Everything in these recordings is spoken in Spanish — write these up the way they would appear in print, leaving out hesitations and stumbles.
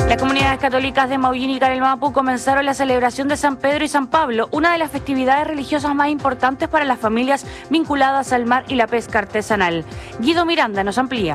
Las comunidades católicas de Maullín y Carelmapu comenzaron la celebración de San Pedro y San Pablo, una de las festividades religiosas más importantes para las familias vinculadas al mar y la pesca artesanal. Guido Miranda nos amplía.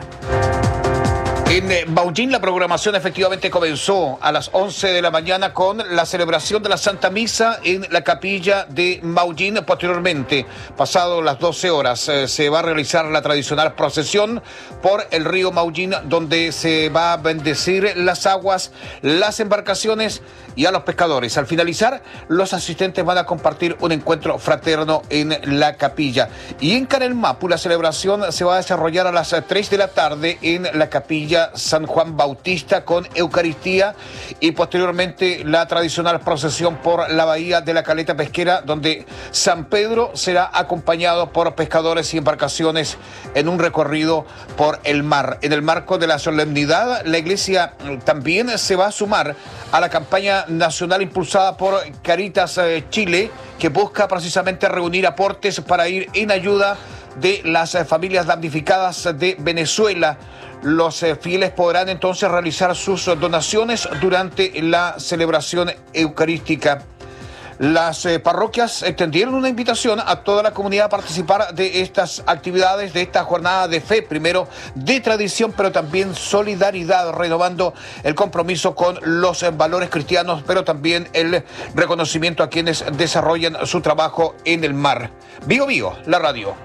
En Maullín la programación efectivamente comenzó a las 11 de la mañana con la celebración de la Santa Misa en la capilla de Maullín. Posteriormente, pasado las 12 horas, se va a realizar la tradicional procesión por el río Maullín, donde se va a bendecir las aguas, las embarcaciones y a los pescadores. Al finalizar, los asistentes van a compartir un encuentro fraterno en la capilla. Y en Carelmapu la celebración se va a desarrollar a las 3 de la tarde en la capilla San Juan Bautista con Eucaristía y posteriormente la tradicional procesión por la bahía de la Caleta Pesquera, donde San Pedro será acompañado por pescadores y embarcaciones en un recorrido por el mar. En el marco de la solemnidad, la iglesia también se va a sumar a la campaña nacional impulsada por Caritas Chile, que busca precisamente reunir aportes para ir en ayuda de las familias damnificadas de Venezuela. Los fieles podrán entonces realizar sus donaciones durante la celebración eucarística. Las parroquias extendieron una invitación a toda la comunidad a participar de estas actividades, de esta jornada de fe, primero de tradición, pero también solidaridad, renovando el compromiso con los valores cristianos, pero también el reconocimiento a quienes desarrollan su trabajo en el mar. Bio Bio, la radio.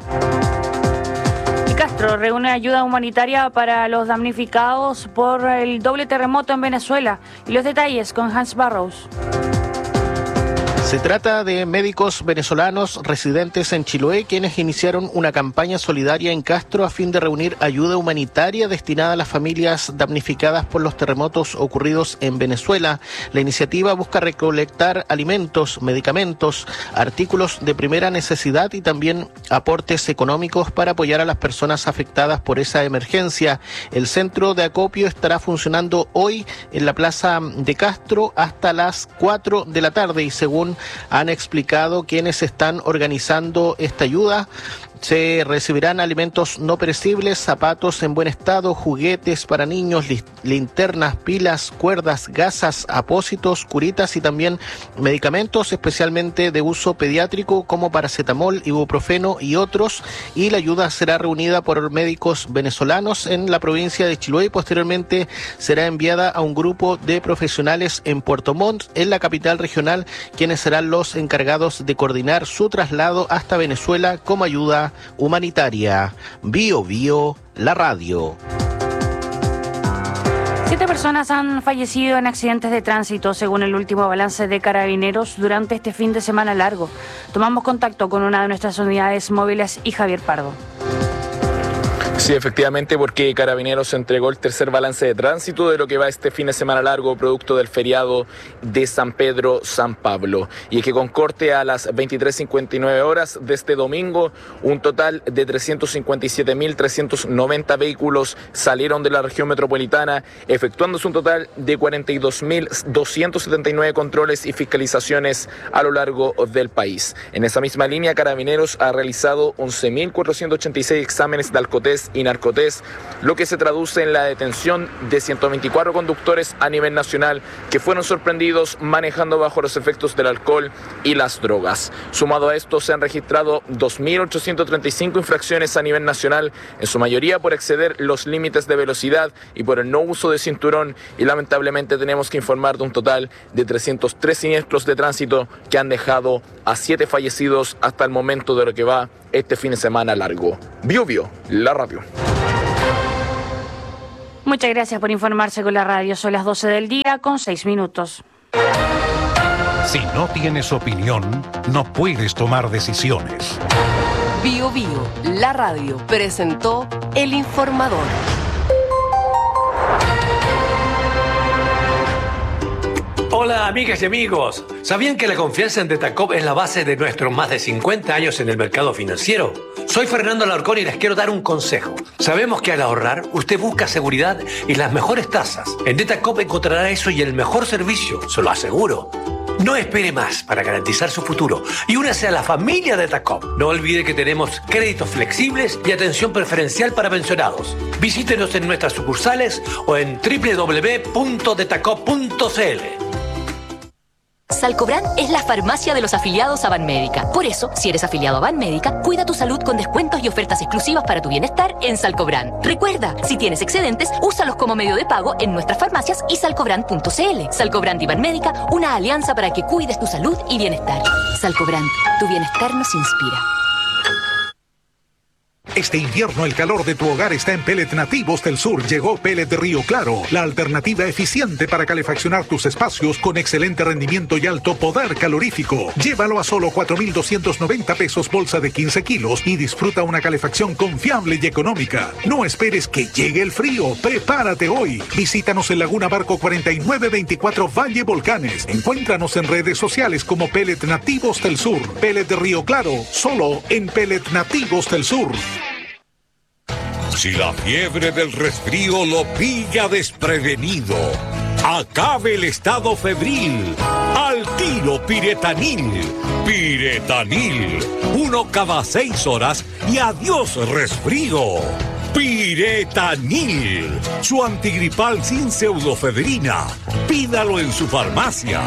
Castro reúne ayuda humanitaria para los damnificados por el doble terremoto en Venezuela. Y los detalles con Hans Barrows. Se trata de médicos venezolanos residentes en Chiloé quienes iniciaron una campaña solidaria en Castro a fin de reunir ayuda humanitaria destinada a las familias damnificadas por los terremotos ocurridos en Venezuela. La iniciativa busca recolectar alimentos, medicamentos, artículos de primera necesidad y también aportes económicos para apoyar a las personas afectadas por esa emergencia. El centro de acopio estará funcionando hoy en la plaza de Castro hasta las 4 de la tarde y según han explicado quienes están organizando esta ayuda, se recibirán alimentos no perecibles, zapatos en buen estado, juguetes para niños, linternas, pilas, cuerdas, gasas, apósitos, curitas y también medicamentos especialmente de uso pediátrico como paracetamol, ibuprofeno y otros. Y la ayuda será reunida por médicos venezolanos en la provincia de Chiloé y posteriormente será enviada a un grupo de profesionales en Puerto Montt, en la capital regional, quienes serán los encargados de coordinar su traslado hasta Venezuela como ayuda humanitaria. Bio Bio, la radio. 7 personas han fallecido en accidentes de tránsito, según el último balance de Carabineros durante este fin de semana largo. Tomamos contacto con una de nuestras unidades móviles y Javier Pardo. Sí, efectivamente, porque Carabineros entregó el tercer balance de tránsito de lo que va este fin de semana largo, producto del feriado de San Pedro, San Pablo. Y es que con corte a las 23:59 horas de este domingo, un total de 357.390 vehículos salieron de la región metropolitana, efectuándose un total de 42.279 controles y fiscalizaciones a lo largo del país. En esa misma línea, Carabineros ha realizado 11.486 exámenes de alcotés y narcotés, lo que se traduce en la detención de 124 conductores a nivel nacional que fueron sorprendidos manejando bajo los efectos del alcohol y las drogas. Sumado a esto, se han registrado 2.835 infracciones a nivel nacional, en su mayoría por exceder los límites de velocidad y por el no uso de cinturón, y lamentablemente tenemos que informar de un total de 303 siniestros de tránsito que han dejado a 7 fallecidos hasta el momento de lo que va este fin de semana largo. Bio Bio, la radio. Muchas gracias por informarse con la radio. Son las 12 del día con 6 minutos. Si no tienes opinión, no puedes tomar decisiones. Bio Bio, la radio, presentó El Informador. Hola amigas y amigos, ¿sabían que la confianza en Detacop es la base de nuestros más de 50 años en el mercado financiero? Soy Fernando Alarcón y les quiero dar un consejo. Sabemos que al ahorrar, usted busca seguridad y las mejores tasas. En Detacop encontrará eso y el mejor servicio, se lo aseguro. No espere más para garantizar su futuro y únase a la familia de Dacop. No olvide que tenemos créditos flexibles y atención preferencial para pensionados. Visítenos en nuestras sucursales o en www.detacop.cl. Salcobran es la farmacia de los afiliados a Banmédica. Por eso, si eres afiliado a Banmédica, cuida tu salud con descuentos y ofertas exclusivas para tu bienestar en Salcobran. Recuerda, si tienes excedentes, úsalos como medio de pago en nuestras farmacias y salcobran.cl. Salcobran y Banmédica, una alianza para que cuides tu salud y bienestar. Salcobran, tu bienestar nos inspira. Este invierno el calor de tu hogar está en Pellet Nativos del Sur. Llegó Pellet de Río Claro, la alternativa eficiente para calefaccionar tus espacios con excelente rendimiento y alto poder calorífico. Llévalo a solo 4.290 pesos bolsa de 15 kilos y disfruta una calefacción confiable y económica. No esperes que llegue el frío, prepárate hoy. Visítanos en Laguna Barco 4924 Valle Volcanes. Encuéntranos en redes sociales como Pellet Nativos del Sur. Pellet de Río Claro, solo en Pellet Nativos del Sur. Si la fiebre del resfrío lo pilla desprevenido, acabe el estado febril. Al tiro Piretanil. Piretanil. 1 cada 6 horas y adiós resfrío. Piretanil. Su antigripal sin pseudofedrina. Pídalo en su farmacia.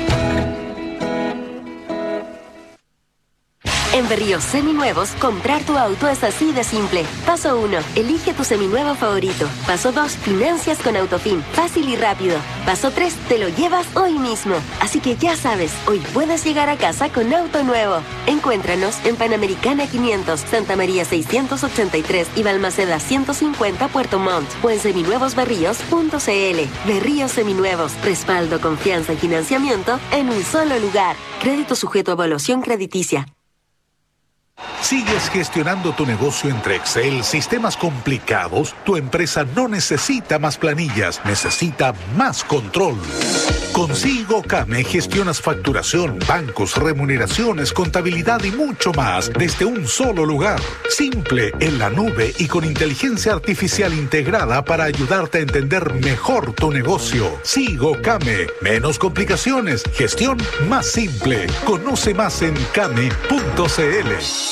En Berríos Seminuevos, comprar tu auto es así de simple. Paso 1. Elige tu seminuevo favorito. Paso 2. Financias con Autofin. Fácil y rápido. Paso 3. Te lo llevas hoy mismo. Así que ya sabes, hoy puedes llegar a casa con auto nuevo. Encuéntranos en Panamericana 500, Santa María 683 y Balmaceda 150, Puerto Montt. O en seminuevosberríos.cl. Berríos Seminuevos. Respaldo, confianza y financiamiento en un solo lugar. Crédito sujeto a evaluación crediticia. ¿Sigues gestionando tu negocio entre Excel, sistemas complicados? Tu empresa no necesita más planillas, necesita más control. Con Sigo Kame gestionas facturación, bancos, remuneraciones, contabilidad y mucho más desde un solo lugar. Simple, en la nube y con inteligencia artificial integrada para ayudarte a entender mejor tu negocio. Sigo Kame. Menos complicaciones, gestión más simple. Conoce más en kame.cl.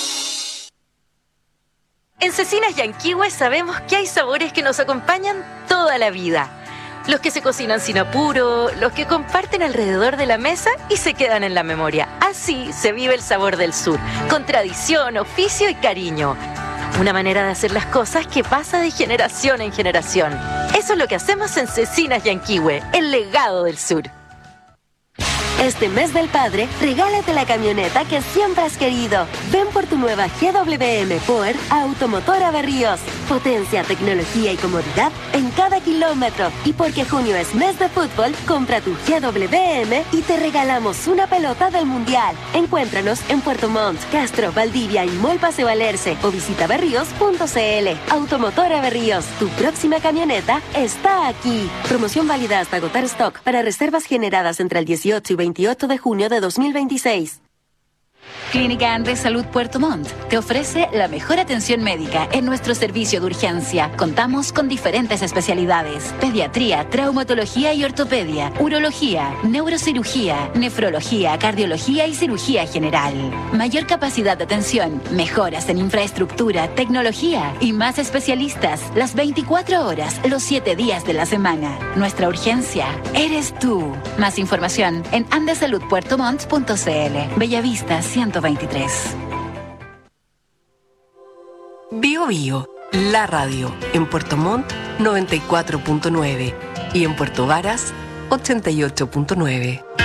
En Cecinas Yanquihue sabemos que hay sabores que nos acompañan toda la vida. Los que se cocinan sin apuro, los que comparten alrededor de la mesa y se quedan en la memoria. Así se vive el sabor del sur, con tradición, oficio y cariño. Una manera de hacer las cosas que pasa de generación en generación. Eso es lo que hacemos en Cecinas Yanquihue, el legado del sur. Este mes del padre, regálate la camioneta que siempre has querido. Ven por tu nueva GWM Power a Automotora Berríos. Potencia, tecnología y comodidad en cada kilómetro. Y porque junio es mes de fútbol, compra tu GWM y te regalamos una pelota del Mundial. Encuéntranos en Puerto Montt, Castro, Valdivia y Mall Paseo Alerce o visita berríos.cl. Automotora Berríos, tu próxima camioneta está aquí. Promoción válida hasta agotar stock para reservas generadas entre el 18 y 28 de junio de 2026. Clínica Andrés Salud Puerto Montt te ofrece la mejor atención médica en nuestro servicio de urgencia. Contamos con diferentes especialidades: pediatría, traumatología y ortopedia, urología, neurocirugía, nefrología, cardiología y cirugía general. Mayor capacidad de atención, mejoras en infraestructura, tecnología y más especialistas las 24 horas, los 7 días de la semana. Nuestra urgencia eres tú. Más información en andesaludpuertomont.cl. Bellavista 123. Bio Bio, la radio, en Puerto Montt 94.9 y en Puerto Varas 88.9.